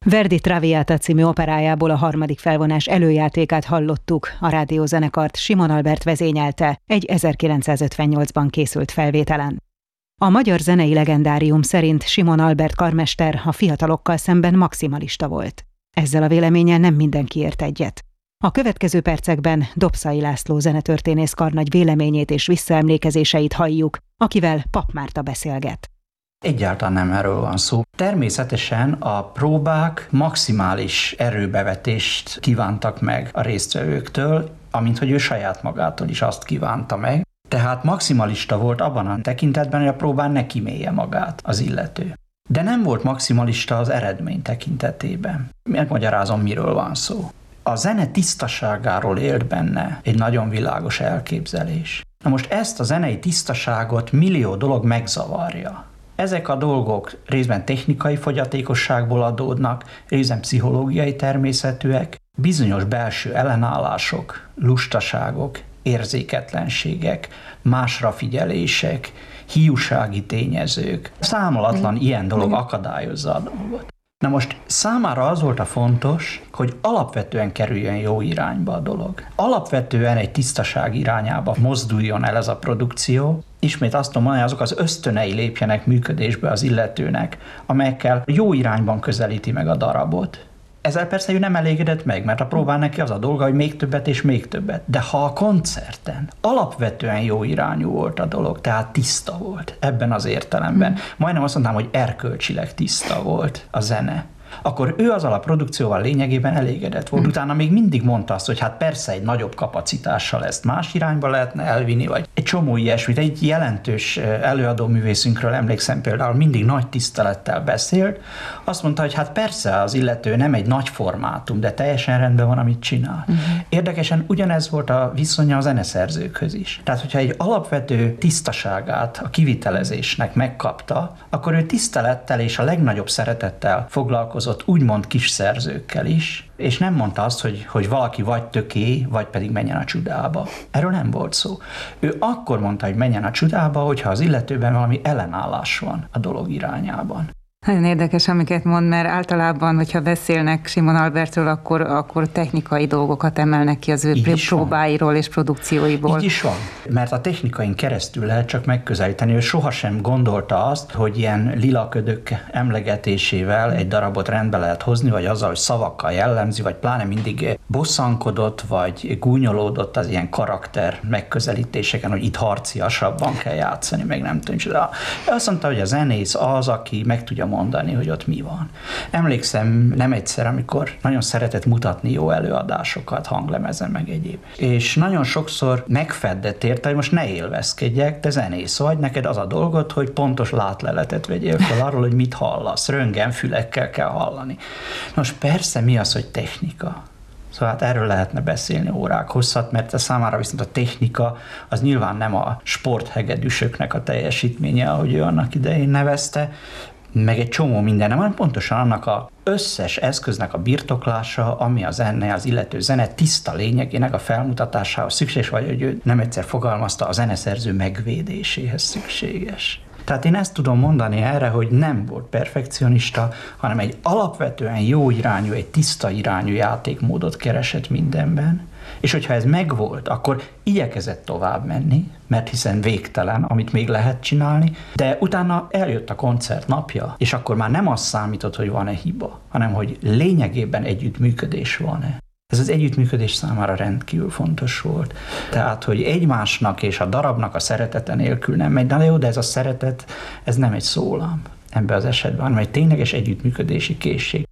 Verdi Traviata című operájából a harmadik felvonás előjátékát hallottuk, a rádiózenekart Simon Albert vezényelte egy 1958-ban készült felvételen. A magyar zenei legendárium szerint Simon Albert karmester a fiatalokkal szemben maximalista volt. Ezzel a véleménnyel nem mindenki ért egyet. A következő percekben Dobszai László zenetörténész karnagy véleményét és visszaemlékezéseit halljuk, akivel Papp Márta beszélget. Egyáltalán nem erről van szó. Természetesen a próbák maximális erőbevetést kívántak meg a résztvevőktől, amint hogy ő saját magától is azt kívánta meg. Tehát maximalista volt abban a tekintetben, hogy a próbán ne kimélje magát az illető. De nem volt maximalista az eredmény tekintetében. Megmagyarázom, miről van szó. A zene tisztaságáról élt benne egy nagyon világos elképzelés. Na most ezt a zenei tisztaságot millió dolog megzavarja. Ezek a dolgok részben technikai fogyatékosságból adódnak, részben pszichológiai természetűek, bizonyos belső ellenállások, lustaságok, érzéketlenségek, másra figyelések, hiúsági tényezők. Számolatlan ilyen dolog akadályozza a dolgot. Na most számára az volt a fontos, hogy alapvetően kerüljön jó irányba a dolog. Alapvetően egy tisztaság irányába mozduljon el ez a produkció. Ismét azt tudom mondani, azok az ösztönei lépjenek működésbe az illetőnek, amelyekkel jó irányban közelíti meg a darabot. Ezzel persze ő nem elégedett meg, mert a próbán neki az a dolga, hogy még többet és még többet. De ha a koncerten alapvetően jó irányú volt a dolog, tehát tiszta volt ebben az értelemben, majdnem azt mondtam, hogy erkölcsileg tiszta volt a zene, akkor ő azzal a produkcióval lényegében elégedett volt. Utána még mindig mondta azt, hogy hát persze egy nagyobb kapacitással ezt más irányba lehetne elvinni, vagy egy csomó ilyesmit. Egy jelentős előadóművészünkről emlékszem például, mindig nagy tisztelettel beszélt. Azt mondta, hogy hát persze az illető nem egy nagy formátum, de teljesen rendben van, amit csinál. Érdekesen ugyanez volt a viszonya a zeneszerzőkhöz is. Tehát, hogyha egy alapvető tisztaságát a kivitelezésnek megkapta, akkor ő tisztelettel és a legnagyobb szeretettel foglalkozott úgymond kis szerzőkkel is, és nem mondta azt, hogy valaki vagy töké, vagy pedig menjen a csudába. Erről nem volt szó. Ő akkor mondta, hogy menjen a csudába, hogyha az illetőben valami ellenállás van a dolog irányában. Nagyon érdekes, amiket mond, mert általában, hogyha beszélnek Simon Albertről, akkor technikai dolgokat emelnek ki az ő próbáiról és produkcióiból. Így is van, mert a technikain keresztül lehet csak megközelíteni. Ő sohasem gondolta azt, hogy ilyen lilaködök emlegetésével egy darabot rendbe lehet hozni, vagy azzal, hogy szavakkal jellemzi, vagy pláne mindig bosszankodott, vagy gúnyolódott az ilyen karakter megközelítéseken, hogy itt harciasabban kell játszani, meg nem tudom. De azt mondta, hogy a zenész az, aki meg tudja mondani, hogy ott mi van. Emlékszem nem egyszer, amikor nagyon szeretett mutatni jó előadásokat, hanglemezen meg egyéb. És nagyon sokszor megfeddett érte, hogy most ne élvezkedjek, te zenész vagy, neked az a dolgod, hogy pontos látleletet vegyél fel arról, hogy mit hallasz. Röntgenfülekkel kell hallani. Most persze mi az, hogy technika? Szóval hát erről lehetne beszélni órák hosszat, mert a számára viszont a technika az nyilván nem a sporthegedűsöknek a teljesítménye, ahogy ő annak idején nevezte, meg egy csomó minden, hanem pontosan annak az összes eszköznek a birtoklása, ami a zene, az illető zene tiszta lényegének a felmutatásához szükséges, vagy hogy ő nem egyszer fogalmazta, a zeneszerző megvédéséhez szükséges. Tehát én ezt tudom mondani erre, hogy nem volt perfekcionista, hanem egy alapvetően jó irányú, egy tiszta irányú játékmódot keresett mindenben, és hogyha ez megvolt, akkor igyekezett tovább menni, mert hiszen végtelen, amit még lehet csinálni, de utána eljött a koncert napja, és akkor már nem az számított, hogy van-e hiba, hanem hogy lényegében együttműködés van-e. Ez az együttműködés számára rendkívül fontos volt. Tehát, hogy egymásnak és a darabnak a szeretete nélkül nem megy, de jó, de ez a szeretet, ez nem egy szólam ebben az esetben, hanem egy tényleges együttműködési készség.